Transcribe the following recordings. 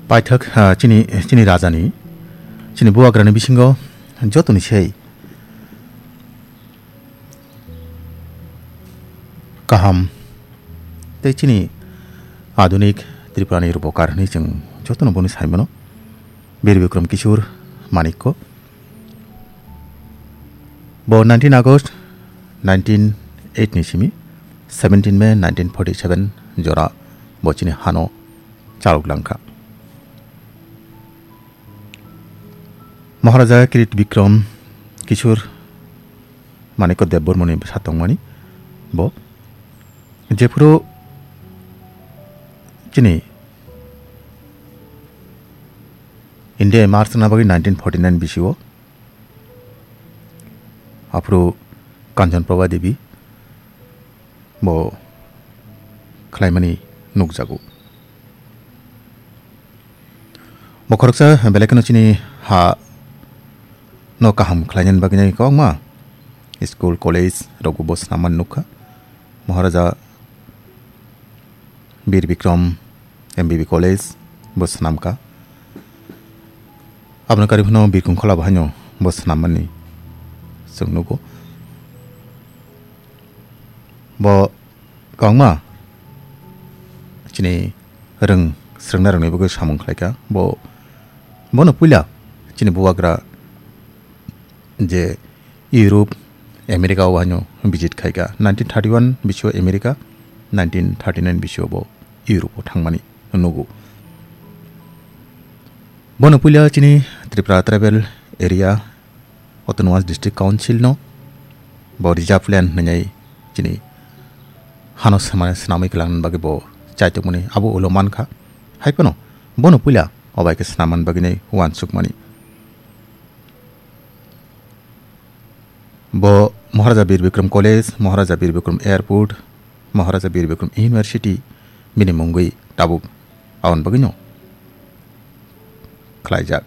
पाइथक चिनी राजानी चिनी बुवाग्रानि बिसिंगो जतुनि sei kaham tei chini आधुनिक त्रिपुरानि रूपकारनि जों जतन बनि साइमनो बीर विक्रम किशोर मानिक बो 19 अगस्त 1908 नि सिमी 17 मे 1947 जरा बचिनि हानो चालुकलांखा महाराजा किरीट विक्रम किशोर मानिक देवबर्मनि सातंगमानि बो जेफुरो चिनी इंडिया मार्च नाबगी 1949 बिसिओ आफ्रो कांचन प्रभा देवी बो खलाइमानि नुकजागु बखरक्सा बेलेकनो चिनी हा न काहाम खलाइनन बागिनाय कमा स्कूल कॉलेज रघु बस नामन नुखा महाराजा बीर विक्रम एमबीबी कॉलेज बस नाम का आपन कारिफनो बिरकुंखला भानो बस नामनि जोंनुगो ब कांमा चिनी रंग स्रंगना रंगनैबो सामुं खलायका बनो पुइला चिनी बुवाग्रा जे यूरोप अमेरिका वानो विजिट खायगा 1931 बिसो अमेरिका 1939 बिसो बो यूरोप थांमानि नुगु बनो पुइला चिनी Tripura tribal area autonomous district council no बो रिजर्व लैंड ननै चिनी हानो समाने स्नामै कलान बागे बो चाइतोमनि आबो उलोमान खा हाइपनो बनो पुइला अबायके स्नामन बागिनै वानसुकमानि बो महाराजा बीर विक्रम कॉलेज महाराजा बीर विक्रम एयरपोर्ट महाराजा बीर विक्रम यूनिवर्सिटी बिनि मुंगै दाबो आवन बागिनो खलायजाक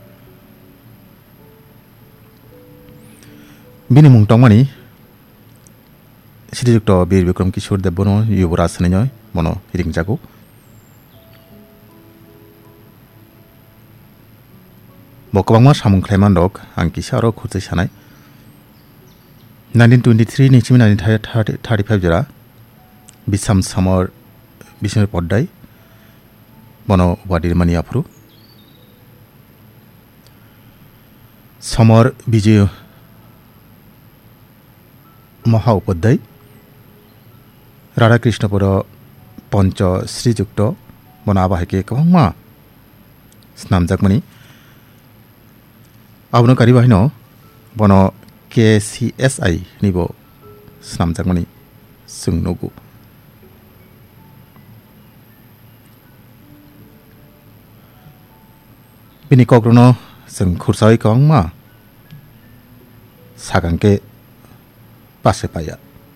बिनि मुं तंमानि श्रीयुक्त बीर विक्रम किशोर देवबर्मन युवराज नय मनो रिंगजागु बकबांमा सामुं खलायमान दक आं किसा आरो खुरसै सानाय 1923 नि 1935 जरा बिसाम समर बिसोर पड्डाय बनो वादिरमानि आफ्रु समर विजय महा उपाध्याय राधाकृष्णपुर पंच श्रीयुक्त बनो आबाहायके कबांमा स्नामजाकमानि आबनो कारिबाहिनो बनो KCSI निबो स्नामजाकमानि जोंनुगु बिनि कग्रनो जों खुरसाय कबांमा सागांके पासे पाया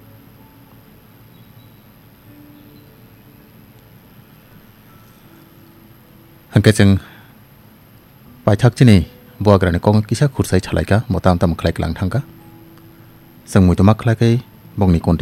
हंके जों पाइथाकचिनि बुवाग्रानि कं किसा खुरसाय छलायका मताम ताम खलायक लांथांका जों मुइतमा खलायकै बंनि